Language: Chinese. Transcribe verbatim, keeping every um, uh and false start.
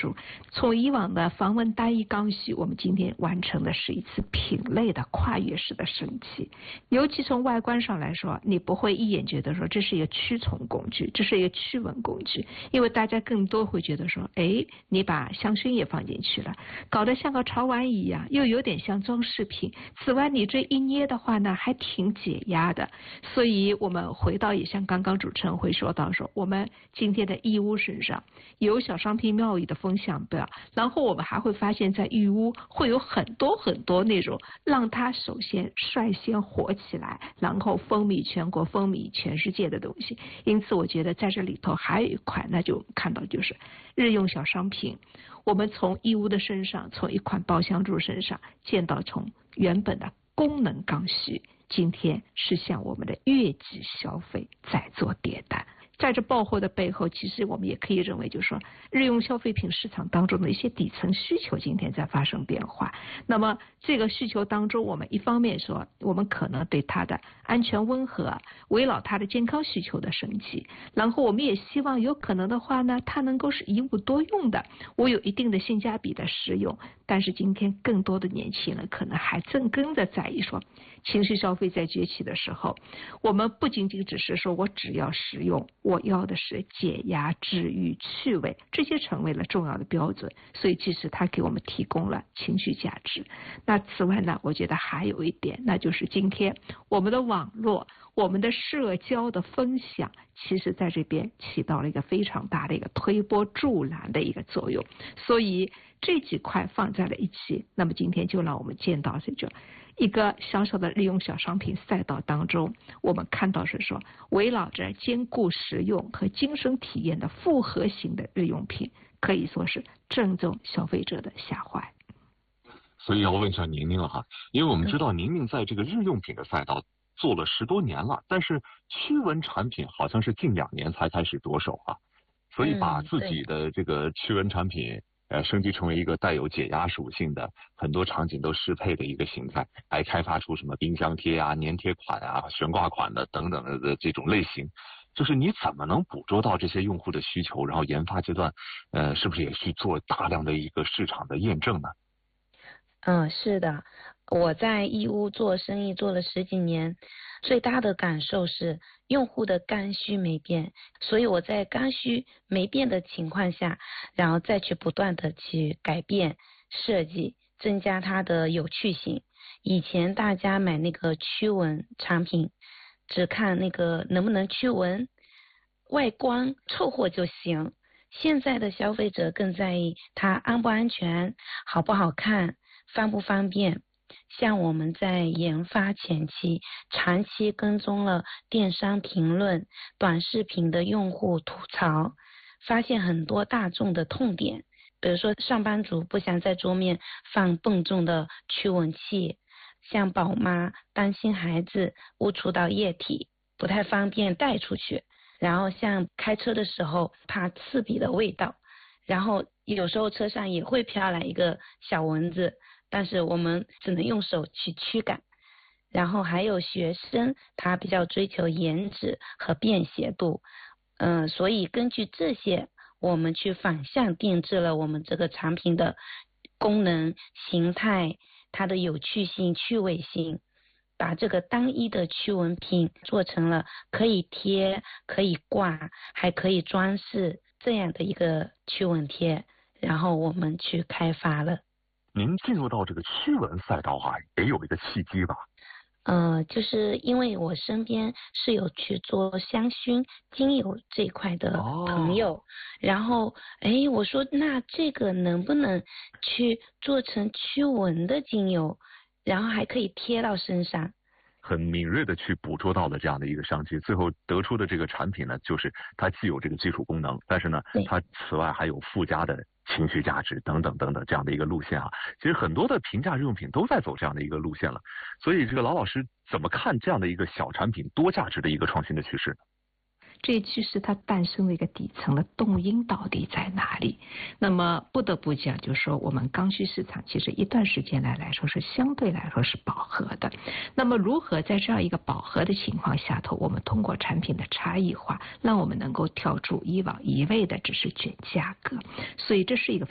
助。从以往的防蚊单一刚需，我们今天完成的是一次品类的跨越式的升级。尤其从外观上来说，你不会一眼觉得说这是一个驱虫工具，这是一个驱蚊工具，因为大家更多会觉得说，哎，你把香薰也放进去了，搞得像个潮玩一样，又有点像装饰品。此外，你这一捏的话呢，还挺解压的。所以我们回到也像刚刚主持人会说到说，我们今天的义乌身上有小商品贸易的风向标，然后我们还会发现在义乌会有很多很多那种让它首先率先火起来，然后风靡全国、风靡全世界的东西。因此我觉得在这里头还有一块，那就看到就是日用小商品，我们从义乌的身上，从一款爆香珠身上见到从原本的功能刚需，今天是向我们的月季消费在做迭代。在这爆货的背后，其实我们也可以认为，就是说日用消费品市场当中的一些底层需求今天在发生变化。那么这个需求当中，我们一方面说，我们可能对它的安全温和，围绕它的健康需求的升级，然后我们也希望有可能的话呢，它能够是一物多用的，我有一定的性价比的使用。但是今天更多的年轻人可能还正跟着在意说，情绪消费在崛起的时候，我们不仅仅只是说我只要实用，我要的是解压、治愈、趣味，这些成为了重要的标准。所以其实它给我们提供了情绪价值。那此外呢，我觉得还有一点，那就是今天我们的网络、我们的社交的分享，其实在这边起到了一个非常大的一个推波助澜的一个作用。所以这几块放在了一起，那么今天就让我们见到这种一个小小的日用小商品赛道当中，我们看到是说围绕着兼顾实用和精神体验的复合型的日用品，可以说是正中消费者的下怀。 所以要问一下宁宁了哈，因为我们知道宁宁在这个日用品的赛道做了十多年了，但是驱蚊产品好像是近两年才开始着手啊，所以把自己的这个驱蚊产品呃升级成为一个带有解压属性的，很多场景都适配的一个形态，还开发出什么冰箱贴啊、粘贴款啊、悬挂款的等等的这种类型。就是你怎么能捕捉到这些用户的需求，然后研发阶段呃是不是也去做大量的一个市场的验证呢？ 嗯，是的，我在义乌做生意做了十几年，最大的感受是用户的刚需没变，所以我在刚需没变的情况下，然后再去不断的去改变设计，增加它的有趣性。以前大家买那个驱蚊产品，只看那个能不能驱蚊，外观凑合就行。现在的消费者更在意它安不安全，好不好看，方不方便。像我们在研发前期长期跟踪了电商评论、短视频的用户吐槽，发现很多大众的痛点，比如说上班族不想在桌面放笨重的驱蚊器，像宝妈担心孩子误触到液体不太方便带出去，然后像开车的时候怕刺鼻的味道，然后有时候车上也会飘来一个小蚊子，但是我们只能用手去驱赶。然后还有学生，他比较追求颜值和便携度，嗯、呃，所以根据这些，我们去反向定制了我们这个产品的功能、形态、它的有趣性、趣味性，把这个单一的驱蚊品做成了可以贴、可以挂、还可以装饰这样的一个驱蚊贴，然后我们去开发了。 您进入到这个驱蚊赛道啊，也有一个契机吧？ 呃，就是因为我身边是有去做香薰精油这一块的朋友，哦、然后哎，我说那这个能不能去做成驱蚊的精油，然后还可以贴到身上。 很敏锐的去捕捉到了这样的一个商机，最后得出的这个产品呢，就是它既有这个基础功能，但是呢，它此外还有附加的情绪价值等等等等这样的一个路线啊。其实很多的平价日用品都在走这样的一个路线了，所以这个老老师怎么看这样的一个小产品多价值的一个创新的趋势呢？ 这一趋势它诞生的一个底层的动因到底在哪里？那么不得不讲，就是说我们刚需市场其实一段时间来来说是相对来说是饱和的。那么如何在这样一个饱和的情况下头，我们通过产品的差异化，让我们能够跳出以往一味的只是卷价格？所以这是一个